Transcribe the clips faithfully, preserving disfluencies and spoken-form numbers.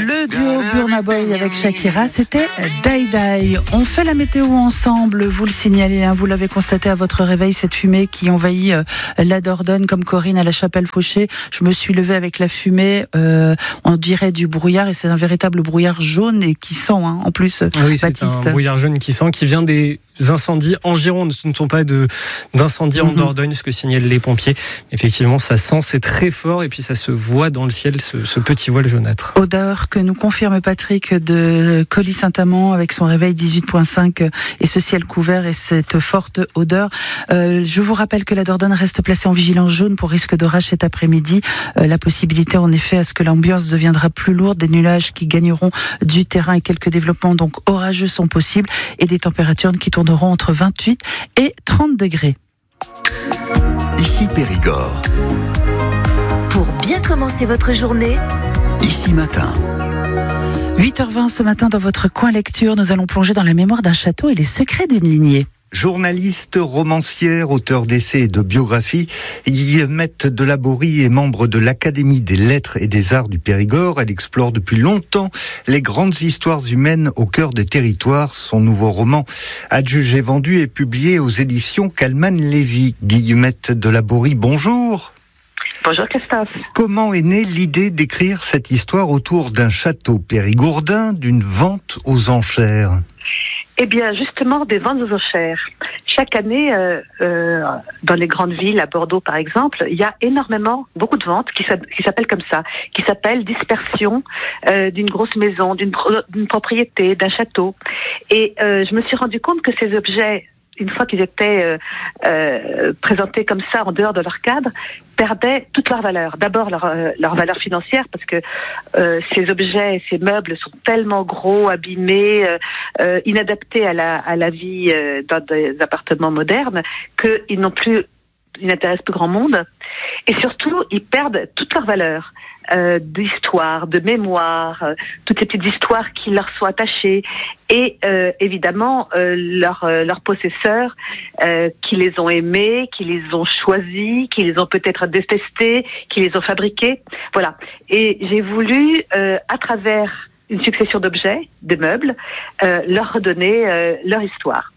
Le duo Burna Boy avec Shakira, c'était Die Die. On fait la météo ensemble, vous le signalez, hein, vous l'avez constaté à votre réveil, cette fumée qui envahit euh, la Dordogne comme Corinne à la Chapelle-Fauché. Je me suis levée avec la fumée, euh, on dirait du brouillard et c'est un véritable brouillard jaune et qui sent hein, en plus, oui, Baptiste. C'est un brouillard jaune qui sent, qui vient des incendies en Gironde. Ce ne sont pas de, d'incendies mm-hmm. en Dordogne, ce que signalent les pompiers. Effectivement, ça sent, c'est très fort et puis ça se voit dans le ciel, ce, ce petit voile jaunâtre. Odeur que nous confirme Patrick de Colly-Saint-Amand avec son réveil dix-huit virgule cinq et ce ciel couvert et cette forte odeur. Euh, je vous rappelle que la Dordogne reste placée en vigilance jaune pour risque d'orage cet après-midi. Euh, la possibilité en effet à ce que l'ambiance deviendra plus lourde, des nuages qui gagneront du terrain et quelques développements donc orageux sont possibles et des températures qui tourneront entre vingt-huit et trente degrés. Ici Périgord. Pour bien commencer votre journée, Ici Matin. huit heures vingt ce matin dans votre coin lecture, nous allons plonger dans la mémoire d'un château et les secrets d'une lignée. Journaliste, romancière, auteur d'essais et de biographies, Guillemette Delaborie est membre de l'Académie des Lettres et des Arts du Périgord. Elle explore depuis longtemps les grandes histoires humaines au cœur des territoires. Son nouveau roman, Adjugé vendu, est publié aux éditions Calman Lévy. Guillemette Delaborie, bonjour. Bonjour Christophe. Comment est née l'idée d'écrire cette histoire autour d'un château périgourdin, d'une vente aux enchères ? Eh bien, justement, des ventes aux enchères. Chaque année, euh, euh, dans les grandes villes, à Bordeaux par exemple, il y a énormément, beaucoup de ventes qui, qui s'appellent comme ça, qui s'appellent dispersion euh, d'une grosse maison, d'une, d'une propriété, d'un château. Et euh, je me suis rendu compte que ces objets, une fois qu'ils étaient euh, euh, présentés comme ça en dehors de leur cadre, perdaient toute leur valeur. D'abord leur, euh, leur valeur financière, parce que euh, ces objets, ces meubles sont tellement gros, abîmés, euh, euh, inadaptés à la, à la vie euh, dans des appartements modernes, qu'ils n'ont plus, ils n'intéressent plus grand monde. Et surtout, ils perdent toute leur valeur. Euh, d'histoire, de mémoire, euh, toutes ces petites histoires qui leur sont attachées et euh, évidemment euh, leurs euh, leurs possesseurs euh, qui les ont aimés, qui les ont choisis, qui les ont peut-être détestés, qui les ont fabriqués. Voilà. Et j'ai voulu, euh, à travers une succession d'objets, de meubles, euh, leur redonner euh, leur histoire.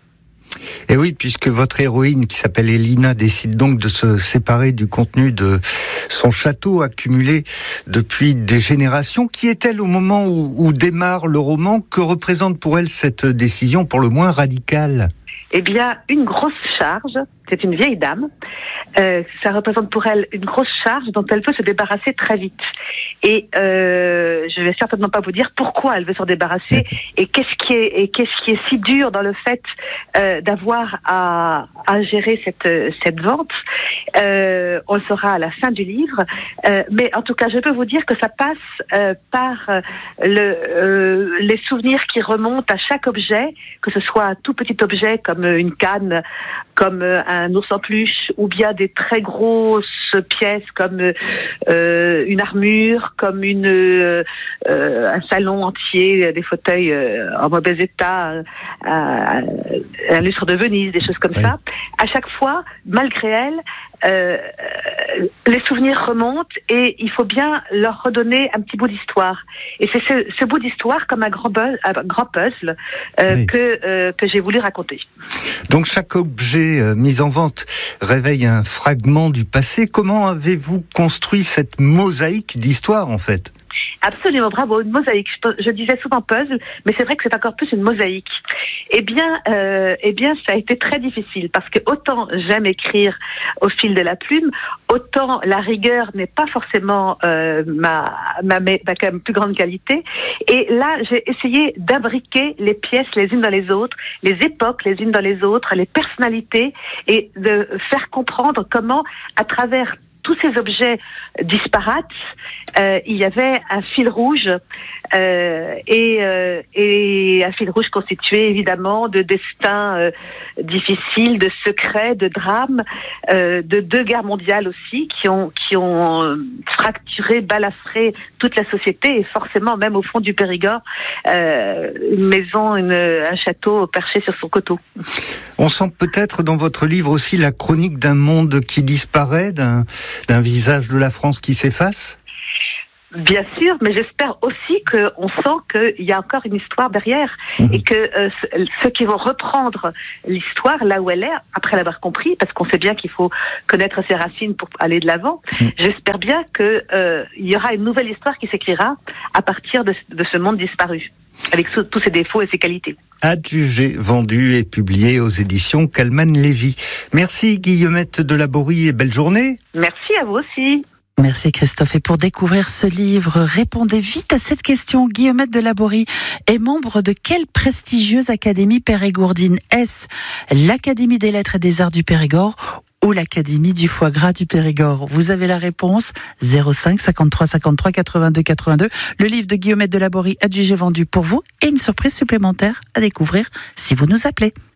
Et oui, puisque votre héroïne, qui s'appelle Elina, décide donc de se séparer du contenu de son château accumulé depuis des générations. Qui est-elle au moment où, où démarre le roman ? Que représente pour elle cette décision pour le moins radicale ? Eh bien, une grosse charge. C'est une vieille dame. Euh, ça représente pour elle une grosse charge dont elle veut se débarrasser très vite. Et euh, je vais certainement pas vous dire pourquoi elle veut s'en débarrasser et qu'est-ce qui est et qu'est-ce qui est si dur dans le fait euh, d'avoir à, à gérer cette cette vente. Euh, on le saura à la fin du livre. Euh, mais en tout cas, je peux vous dire que ça passe euh, par le euh, les souvenirs qui remontent à chaque objet, que ce soit un tout petit objet comme une canne, comme un ours en peluche, ou bien des très grosses pièces comme euh, une armure, comme une euh, un salon entier, des fauteuils euh, en mauvais état, euh, un lustre de Venise, des choses comme oui. ça. À chaque fois, malgré elle, euh, les souvenirs remontent et il faut bien leur redonner un petit bout d'histoire. Et c'est ce, ce bout d'histoire comme un grand, buzz, un grand puzzle euh, oui. que euh, que j'ai voulu raconter. Donc chaque objet euh, mis en vente réveille un fragment du passé. Comment avez-vous construit cette mosaïque d'histoire en fait ? Absolument, bravo, une mosaïque. Je, je disais souvent puzzle, mais c'est vrai que c'est encore plus une mosaïque. Eh bien, euh, eh bien, ça a été très difficile parce que autant j'aime écrire au fil de la plume, autant la rigueur n'est pas forcément euh, ma, ma, ma, ma plus grande qualité. Et là, j'ai essayé d'imbriquer les pièces les unes dans les autres, les époques les unes dans les autres, les personnalités, et de faire comprendre comment, à travers tous ces objets disparates, euh, il y avait un fil rouge euh, et, euh, et un fil rouge constitué évidemment de destins euh, difficiles, de secrets, de drames, euh, de deux guerres mondiales aussi qui ont qui ont fracturé, balafré toute la société et forcément même au fond du Périgord, euh, une maison, une, un château perché sur son coteau. On sent peut-être dans votre livre aussi la chronique d'un monde qui disparaît, d'un d'un visage de la France qui s'efface ? Bien sûr, mais j'espère aussi qu'on sent qu'il y a encore une histoire derrière mmh. et que euh, ceux qui vont reprendre l'histoire là où elle est, après l'avoir compris, parce qu'on sait bien qu'il faut connaître ses racines pour aller de l'avant, mmh. j'espère bien qu'il euh, y aura une nouvelle histoire qui s'écrira à partir de, de ce monde disparu, avec sous, tous ses défauts et ses qualités. Adjugé, vendu et publié aux éditions Calman Lévy. Merci Guillemette de Laborie et belle journée. Merci à vous aussi. Merci Christophe. Et pour découvrir ce livre, répondez vite à cette question. Guillemette de Laborie est membre de quelle prestigieuse académie périgourdine? Est-ce l'Académie des Lettres et des Arts du Périgord ou l'Académie du Foie Gras du Périgord? Vous avez la réponse. zéro cinq cinquante-trois cinquante-trois quatre-vingt-deux quatre-vingt-deux. Le livre de Guillemette de Laborie, adjugé vendu pour vous et une surprise supplémentaire à découvrir si vous nous appelez.